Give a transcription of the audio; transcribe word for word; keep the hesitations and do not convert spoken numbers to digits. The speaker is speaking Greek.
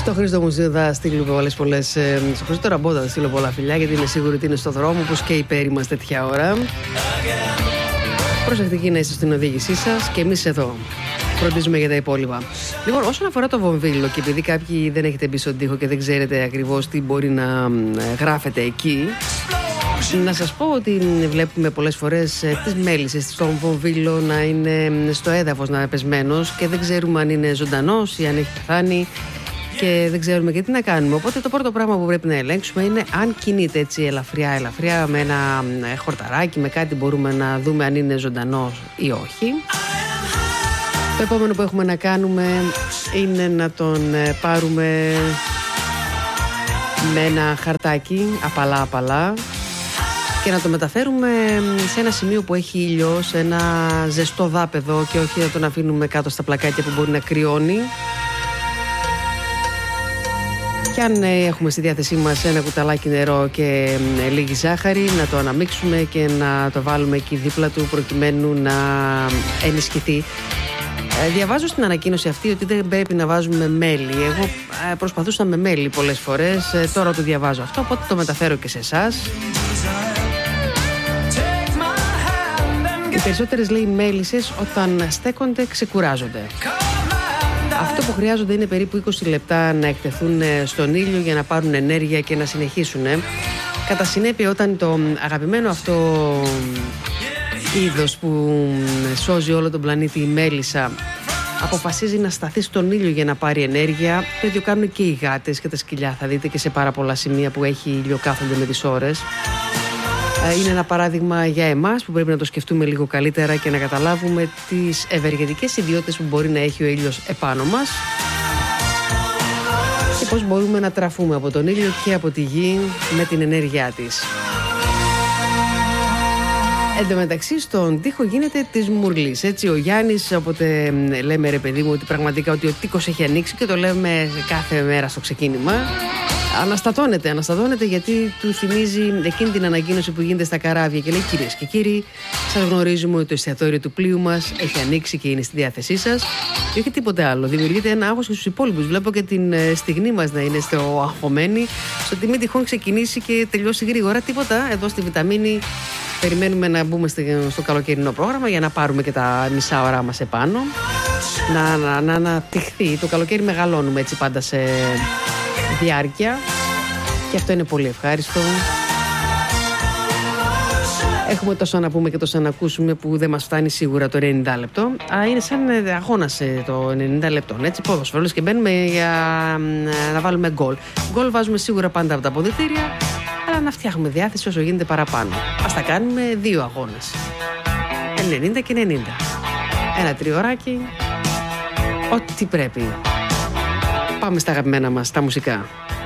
Στο Χρήστο μου θα στείλω πολλές πολλές. Στο Χρήστο Ραμπότα θα στείλω πολλά φιλιά, γιατί είμαι σίγουρη ότι είναι στο δρόμο, όπως και οι πέρι μας τέτοια ώρα. Προσεκτικοί να είστε στην οδήγησή σας και εμείς εδώ φροντίζουμε για τα υπόλοιπα. Λοιπόν, όσον αφορά το βομβίλο, και επειδή κάποιοι δεν έχετε μπει στον τοίχο και δεν ξέρετε ακριβώς τι μπορεί να γράφετε εκεί, να σας πω ότι βλέπουμε πολλές φορές τις μέλισσες στον βομβίλο να είναι στο έδαφος, να είναι πεσμένος, και δεν ξέρουμε αν είναι ζωντανός ή αν έχει πεθάνει και δεν ξέρουμε και τι να κάνουμε. Οπότε το πρώτο πράγμα που πρέπει να ελέγξουμε είναι αν κινείται έτσι ελαφριά ελαφριά με ένα χορταράκι, με κάτι, μπορούμε να δούμε αν είναι ζωντανός ή όχι. Το επόμενο που έχουμε να κάνουμε είναι να τον πάρουμε με ένα χαρτάκι απαλά απαλά και να το μεταφέρουμε σε ένα σημείο που έχει ήλιο, σε ένα ζεστό δάπεδο, και όχι να τον αφήνουμε κάτω στα πλακάκια που μπορεί να κρυώνει. Και αν έχουμε στη διάθεσή μας ένα κουταλάκι νερό και λίγη ζάχαρη, να το αναμίξουμε και να το βάλουμε εκεί δίπλα του προκειμένου να ενισχυθεί. Διαβάζω στην ανακοίνωση αυτή ότι δεν πρέπει να βάζουμε μέλι. Εγώ προσπαθούσα με μέλι πολλές φορές, τώρα το διαβάζω αυτό, οπότε το μεταφέρω και σε εσάς. Οι περισσότερες, λέει, μέλισσες όταν στέκονται ξεκουράζονται. Αυτό που χρειάζονται είναι περίπου είκοσι λεπτά να εκτεθούν στον ήλιο για να πάρουν ενέργεια και να συνεχίσουν. Κατά συνέπεια, όταν το αγαπημένο αυτό είδος που σώζει όλο τον πλανήτη, η μέλισσα, αποφασίζει να σταθεί στον ήλιο για να πάρει ενέργεια, το ίδιο κάνουν και οι γάτες και τα σκυλιά. Θα δείτε και σε πάρα πολλά σημεία που έχει ήλιο κάθονται με τις ώρες. Είναι ένα παράδειγμα για εμάς που πρέπει να το σκεφτούμε λίγο καλύτερα και να καταλάβουμε τις ευεργετικές ιδιότητες που μπορεί να έχει ο ήλιος επάνω μας και πώς μπορούμε να τραφούμε από τον ήλιο και από τη γη με την ενέργειά της. Εν τω μεταξύ, στον τοίχο γίνεται της μουρλής. Έτσι, ο Γιάννης, όποτε λέμε, ρε παιδί μου, ότι πραγματικά ότι ο τοίχος έχει ανοίξει, και το λέμε κάθε μέρα στο ξεκίνημα, αναστατώνεται, αναστατώνεται γιατί του θυμίζει εκείνη την ανακοίνωση που γίνεται στα καράβια και λέει: κυρίες και κύριοι, σας γνωρίζουμε ότι το εστιατόριο του πλοίου μας έχει ανοίξει και είναι στη διάθεσή σας. Και όχι τίποτε άλλο. Δημιουργείται ένα άγχος και στους υπόλοιπους. Βλέπω και την στιγμή μας να είναι στο αγχωμένη, στο ότι μην τυχόν ξεκινήσει και τελειώσει γρήγορα. Τίποτα. Εδώ στη Βιταμίνη περιμένουμε να μπούμε στο καλοκαιρινό πρόγραμμα για να πάρουμε και τα μισά ώρα μας επάνω. Να, να, να αναπτυχθεί. Το καλοκαίρι μεγαλώνουμε έτσι πάντα σε διάρκεια και αυτό είναι πολύ ευχάριστο. Έχουμε τόσο να πούμε και τόσο να ακούσουμε που δεν μας φτάνει σίγουρα το ενενήντα λεπτό. Α, είναι σαν αγώνας το ενενήντα λεπτών, έτσι, ποδόσφαιρο, και μπαίνουμε για να βάλουμε γκολ. Γκολ βάζουμε σίγουρα πάντα από τα αποδυτήρια, αλλά να φτιάχνουμε διάθεση όσο γίνεται παραπάνω. Ας τα κάνουμε δύο αγώνες, ενενήντα και ενενήντα. Ένα τριωράκι, ό,τι πρέπει. Πάμε στα αγαπημένα μας, τα μουσικά.